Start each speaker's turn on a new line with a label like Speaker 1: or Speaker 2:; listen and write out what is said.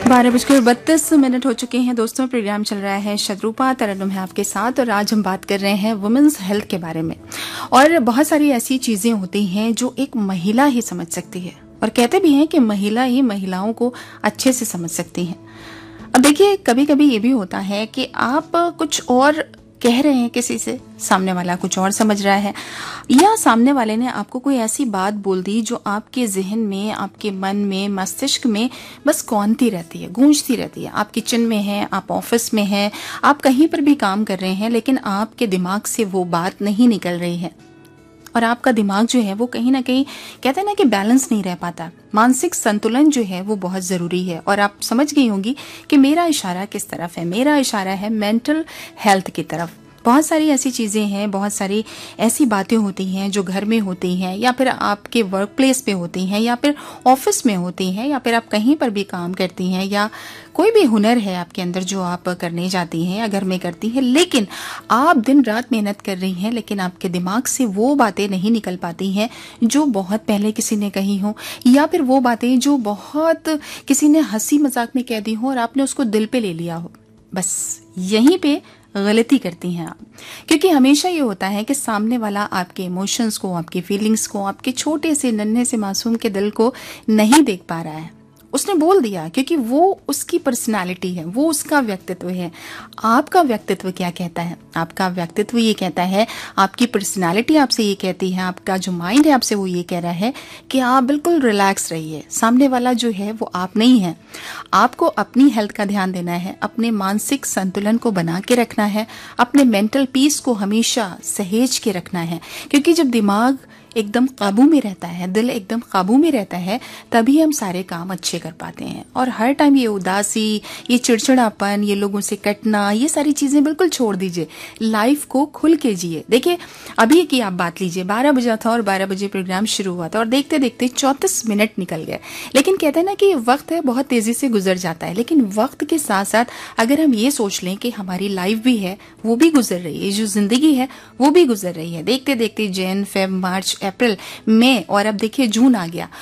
Speaker 1: 12:32 हो चुके हैं दोस्तों। प्रोग्राम चल रहा है शत्रुपा तरन्नुम है आपके साथ, और आज हम बात कर रहे हैं वुमेन्स हेल्थ के बारे में। और बहुत सारी ऐसी चीजें होती हैं जो एक महिला ही समझ सकती है, और कहते भी हैं कि महिला ही महिलाओं को अच्छे से समझ सकती हैं। अब देखिए, कभी कभी ये भी होता है कि आप कुछ और कह रहे हैं किसी से, सामने वाला कुछ और समझ रहा है, या सामने वाले ने आपको कोई ऐसी बात बोल दी जो आपके जहन में, आपके मन में, मस्तिष्क में बस कौंधती रहती है, गूंजती रहती है। आप किचन में हैं, आप ऑफिस में हैं, आप कहीं पर भी काम कर रहे हैं, लेकिन आपके दिमाग से वो बात नहीं निकल रही है, और आपका दिमाग जो है वो कहीं ना कहीं, कहते हैं ना कि बैलेंस नहीं रह पाता। मानसिक संतुलन जो है वो बहुत जरूरी है। और आप समझ गई होंगी कि मेरा इशारा किस तरफ है। मेरा इशारा है मेंटल हेल्थ की तरफ। बहुत सारी ऐसी चीजें हैं, बहुत सारी ऐसी बातें होती हैं जो घर में होती हैं, या फिर आपके वर्क प्लेस पे होती हैं, या फिर ऑफिस में होती हैं, या फिर आप कहीं पर भी काम करती हैं, या कोई भी हुनर है आपके अंदर जो आप करने जाती हैं या घर में करती हैं, लेकिन आप दिन रात मेहनत कर रही हैं, लेकिन आपके दिमाग से वो बातें नहीं निकल पाती हैं जो बहुत पहले किसी ने कही हो, या फिर वो बातें जो बहुत किसी ने हंसी मजाक में कह दी हो और आपने उसको दिल पे ले लिया हो। बस यहीं पे गलती करती हैं आप, क्योंकि हमेशा ये होता है कि सामने वाला आपके इमोशंस को, आपकी फीलिंग्स को, आपके छोटे से नन्हे से मासूम के दिल को नहीं देख पा रहा है। उसने बोल दिया क्योंकि वो उसकी पर्सनालिटी है, वो उसका व्यक्तित्व है। आपका व्यक्तित्व क्या कहता है? आपका व्यक्तित्व ये कहता है, आपकी पर्सनालिटी आपसे ये कहती है, आपका जो माइंड है आपसे वो ये कह रहा है कि आप बिल्कुल रिलैक्स रहिए। सामने वाला जो है वो आप नहीं है। आपको अपनी हेल्थ का ध्यान देना है, अपने मानसिक संतुलन को बना के रखना है, अपने मेंटल पीस को हमेशा सहेज के रखना है। क्योंकि जब दिमाग एकदम काबू में रहता है, दिल एकदम काबू में रहता है, तभी हम सारे काम अच्छे कर पाते हैं। और हर टाइम ये उदासी, ये चिड़चिड़ापन, ये लोगों से कटना, ये सारी चीजें बिल्कुल छोड़ दीजिए। लाइफ को खुल के जिए। देखिए, अभी की आप बात लीजिए, 12 बजा था और 12 बजे प्रोग्राम शुरू हुआ था, और देखते देखते 34 मिनट निकल गए। लेकिन कहते हैं ना कि वक्त है बहुत तेजी से गुजर जाता है, लेकिन वक्त के साथ साथ अगर हम ये सोच लें कि हमारी लाइफ भी है, वो भी गुजर रही है, जो जिंदगी है वो भी गुजर रही है। देखते देखते जनवरी, फरवरी, मार्च, अप्रैल, मई, और अब देखिए जून आ गया।